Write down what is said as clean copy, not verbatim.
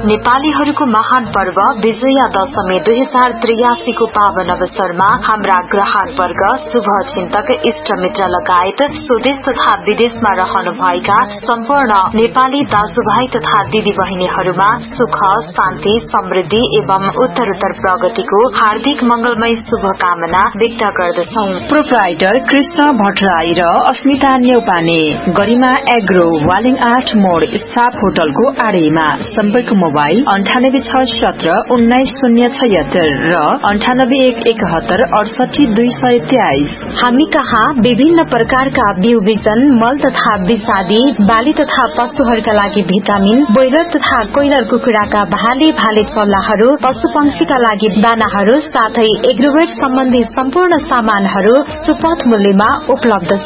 नेपालीहरूको महान पर्व विजया दशमी 2083 को पावन अवसरमा हाम्रा ग्राहक वर्ग, शुभ चिन्तक, इष्ट मित्र लगायत स्वदेश तथा विदेशमा रहनुभएका सम्पूर्ण नेपाली दाजुभाइ तथा दिदी बहिनीहरूमा सुख, शान्ति, समृद्धि एवं उत्तरोत्तर प्रगतिको हार्दिक मंगलमय शुभकामना व्यक्त गर्दछौ। प्रोप्राइटर कृष्ण भट्टराई र अस्मिता न्यौपाने, गरिमा एग्रो, वालिङ 8 मोड, स्टाफ होटलको आडैमा। सम्पर्क मोबाइल 9867 1976 र 9811 68223। हामी कहाँ विभिन्न प्रकारका बिउ बिजन, मल तथा विषादी, बाली तथा पशुहरूका लागि भिटामिन, ब्रोइलर तथा कोइलर कुखुराका भाले चल्लाहरू, पशु पंक्षीका लागि दानाहरू साथै एग्रोवेट सम्बन्धी सम्पूर्ण सामानहरू सुपथ मूल्यमा उपलब्ध